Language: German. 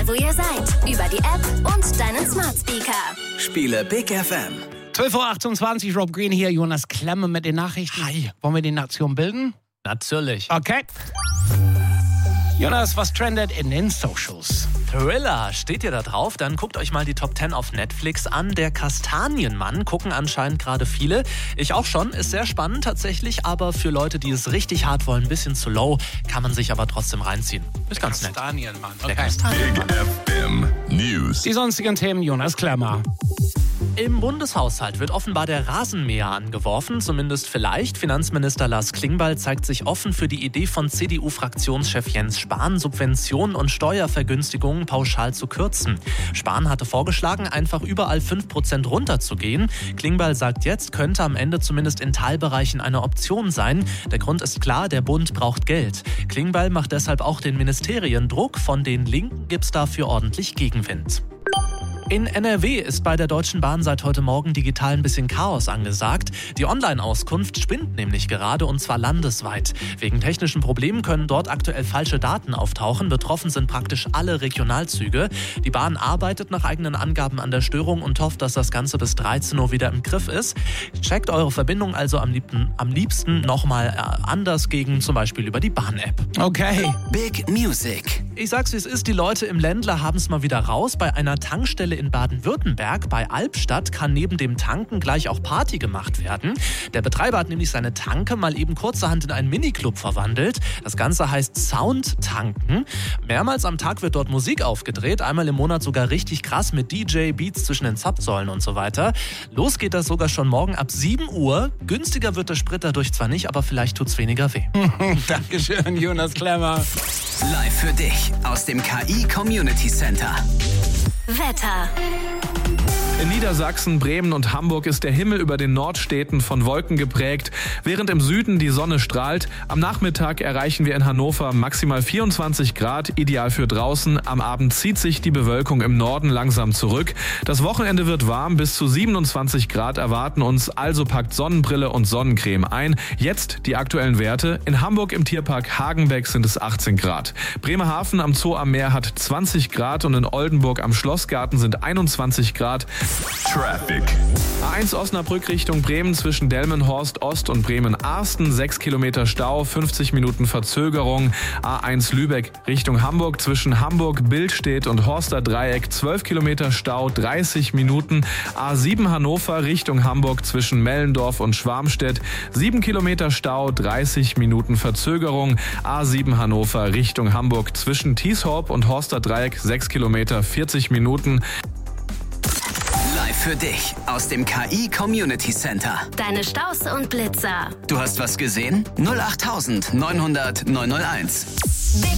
egal wo ihr seid, über die App und deinen Smart Speaker. Spiele Big FM. 12.28 Uhr, Rob Green hier, Jonas Klemme mit den Nachrichten. Hi. Wollen wir die Nation bilden? Natürlich. Okay. Jonas, was trendet in den Socials? Thriller, steht ihr da drauf? Dann guckt euch mal die Top 10 auf Netflix an. Der Kastanienmann gucken anscheinend gerade viele. Ich auch schon, ist sehr spannend tatsächlich, aber für Leute, die es richtig hart wollen, ein bisschen zu low, kann man sich aber trotzdem reinziehen. Ist ganz nett. Kastanienmann. Der Okay. Kastanienmann. Big FM News. Die sonstigen Themen, Jonas Klemmer. Im Bundeshaushalt wird offenbar der Rasenmäher angeworfen, zumindest vielleicht. Finanzminister Lars Klingbeil zeigt sich offen für die Idee von CDU-Fraktionschef Jens Spahn, Subventionen und Steuervergünstigungen pauschal zu kürzen. Spahn hatte vorgeschlagen, einfach überall 5% runterzugehen. Klingbeil sagt jetzt, könnte am Ende zumindest in Teilbereichen eine Option sein. Der Grund ist klar, der Bund braucht Geld. Klingbeil macht deshalb auch den Ministerien Druck. Von den Linken gibt's dafür ordentlich Gegenwind. In NRW ist bei der Deutschen Bahn seit heute Morgen digital ein bisschen Chaos angesagt. Die Online-Auskunft spinnt nämlich gerade, und zwar landesweit. Wegen technischen Problemen können dort aktuell falsche Daten auftauchen. Betroffen sind praktisch alle Regionalzüge. Die Bahn arbeitet nach eigenen Angaben an der Störung und hofft, dass das Ganze bis 13 Uhr wieder im Griff ist. Checkt eure Verbindung also am liebsten nochmal anders gegen, zum Beispiel über die Bahn-App. Okay. Big Music. Ich sag's, wie es ist, die Leute im Ländler haben es mal wieder raus. Bei einer Tankstelle in Baden-Württemberg, bei Albstadt, kann neben dem Tanken gleich auch Party gemacht werden. Der Betreiber hat nämlich seine Tanke mal eben kurzerhand in einen Miniclub verwandelt. Das Ganze heißt Soundtanken. Mehrmals am Tag wird dort Musik aufgedreht, einmal im Monat sogar richtig krass mit DJ, Beats zwischen den Zapfsäulen und so weiter. Los geht das sogar schon morgen ab 7 Uhr. Günstiger wird der Sprit dadurch zwar nicht, aber vielleicht tut's weniger weh. Dankeschön, Jonas Klemmer. Live für dich aus dem KI Community Center. Wetter. In Niedersachsen, Bremen und Hamburg ist der Himmel über den Nordstädten von Wolken geprägt, während im Süden die Sonne strahlt. Am Nachmittag erreichen wir in Hannover maximal 24 Grad, ideal für draußen. Am Abend zieht sich die Bewölkung im Norden langsam zurück. Das Wochenende wird warm, bis zu 27 Grad erwarten uns, also packt Sonnenbrille und Sonnencreme ein. Jetzt die aktuellen Werte. In Hamburg im Tierpark Hagenbeck sind es 18 Grad. Bremerhaven am Zoo am Meer hat 20 Grad und in Oldenburg am Schlossgarten sind 21 Grad. Traffic. A1 Osnabrück Richtung Bremen zwischen Delmenhorst Ost und Bremen-Arsten, 6 Kilometer Stau, 50 Minuten Verzögerung. A1 Lübeck Richtung Hamburg zwischen Hamburg, Billstedt und Horster Dreieck, 12 Kilometer Stau, 30 Minuten. A7 Hannover Richtung Hamburg zwischen Mellendorf und Schwarmstedt, 7 Kilometer Stau, 30 Minuten Verzögerung. A7 Hannover Richtung Hamburg zwischen Thieshorp und Horster Dreieck, 6 Kilometer, 40 Minuten. Live für dich aus dem KI Community Center. Deine Staus und Blitzer. Du hast was gesehen? 08900 901.